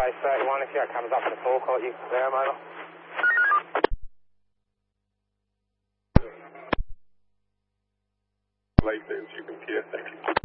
Base 31, if that comes up in the forecourt, you can confirm, over. License, you can hear, thank you.